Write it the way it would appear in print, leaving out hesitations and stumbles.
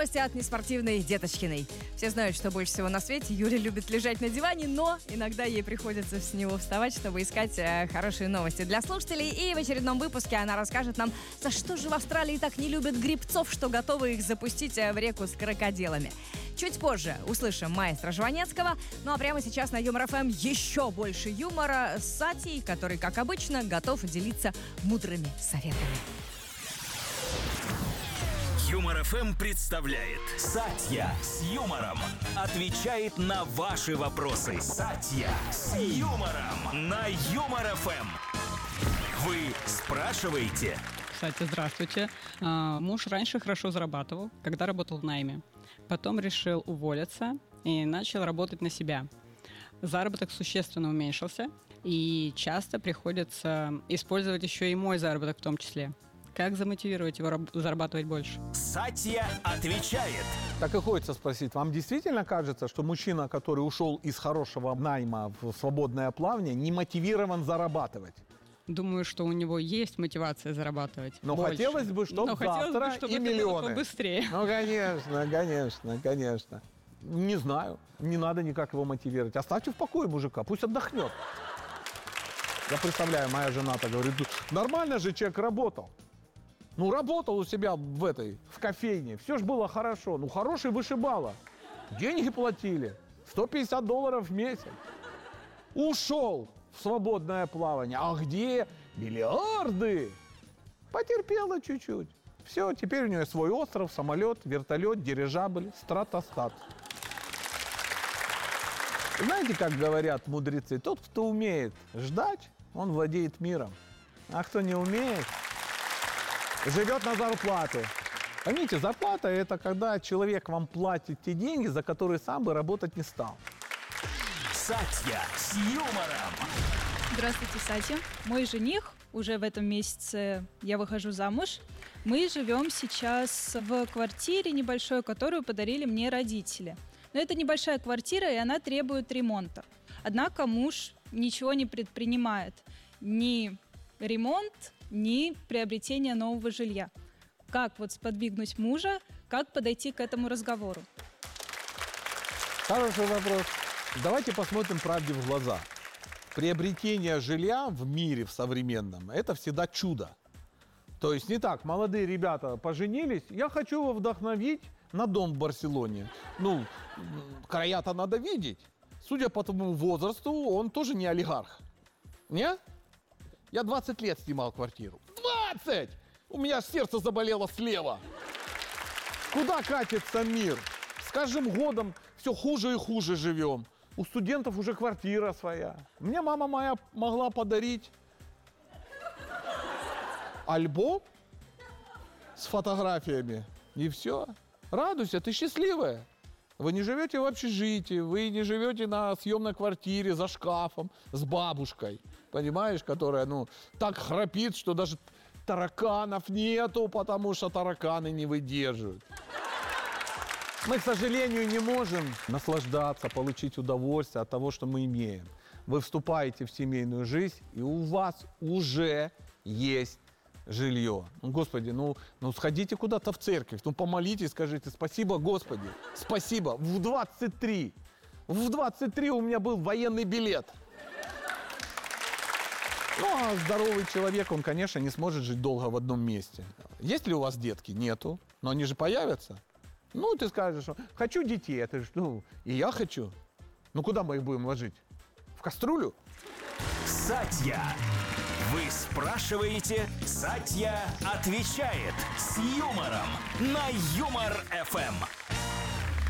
Новости от неспортивной Деточкиной. Все знают, что больше всего на свете Юля любит лежать на диване, но иногда ей приходится с него вставать, чтобы искать хорошие новости для слушателей. И в очередном выпуске она расскажет нам, за что же в Австралии так не любят грибцов, что готовы их запустить в реку с крокодилами. Чуть позже услышим маэстро Жванецкого. Ну а прямо сейчас на Юмор ФМ еще больше юмора с Сатей, который, как обычно, готов делиться мудрыми советами. Юмор ФМ представляет Сатья с юмором. Отвечает на ваши вопросы. Сатья с юмором на Юмор ФМ. Вы спрашиваете? Кстати, здравствуйте. Муж раньше хорошо зарабатывал, когда работал в найме. Потом решил уволиться и начал работать на себя. Заработок существенно уменьшился, и часто приходится использовать еще и мой заработок в том числе. Как замотивировать его зарабатывать больше? Сатья отвечает. Так и хочется спросить, вам действительно кажется, что мужчина, который ушел из хорошего найма в свободное плавание, не мотивирован зарабатывать? Думаю, что у него есть мотивация зарабатывать. Но больше. хотелось бы, чтобы завтра чтобы и это миллионы. было побыстрее. Ну, конечно. Не знаю, не надо никак его мотивировать. Оставьте в покое мужика, пусть отдохнет. Я представляю, моя жена-то говорит, нормально же человек работал. Ну, работал у себя в кофейне, все же было хорошо. Ну, хороший вышибала. Деньги платили, $150 в месяц. Ушел в свободное плавание. А где миллиарды? Потерпела чуть-чуть. Все, теперь у нее свой остров, самолет, вертолет, дирижабль, стратостат. Знаете, как говорят мудрецы? Тот, кто умеет ждать, он владеет миром. А кто не умеет, живет на зарплату. Поймите, зарплата – это когда человек вам платит те деньги, за которые сам бы работать не стал. Сатья с юмором. Здравствуйте, Сатя. Мой жених, уже в этом месяце я выхожу замуж. Мы живем сейчас в квартире небольшой, которую подарили мне родители. Но это небольшая квартира, и она требует ремонта. Однако муж ничего не предпринимает. Ни ремонт, ни приобретение нового жилья. Как вот сподвигнуть мужа, как подойти к этому разговору? Хороший вопрос. Давайте посмотрим правде в глаза. Приобретение жилья в мире, в современном, это всегда чудо. То есть не так, молодые ребята поженились, я хочу его вдохновить на дом в Барселоне. Ну, края-то надо видеть. Судя по тому возрасту, он тоже не олигарх. Не? Я 20 лет снимал квартиру. 20! У меня сердце заболело слева. Куда катится мир? С каждым годом все хуже и хуже живем. У студентов уже квартира своя. Мне мама моя могла подарить альбом с фотографиями. И все. Радуйся, ты счастливая. Вы не живете в общежитии, вы не живете на съемной квартире за шкафом с бабушкой, понимаешь, которая, так храпит, что даже тараканов нету, потому что тараканы не выдерживают. Мы, к сожалению, не можем наслаждаться, получить удовольствие от того, что мы имеем. Вы вступаете в семейную жизнь, и у вас уже есть жилье. Господи, сходите куда-то в церковь, помолитесь, скажите: спасибо, Господи, спасибо. В 23 у меня был военный билет. А здоровый человек, он, конечно, не сможет жить долго в одном месте. Есть ли у вас детки? Нету. Но они же появятся. Ты скажешь, что хочу детей, а ты же, и я хочу. Куда мы их будем ложить? В кастрюлю? Сатья. Вы спрашиваете, Сатья отвечает с юмором на Юмор ФМ.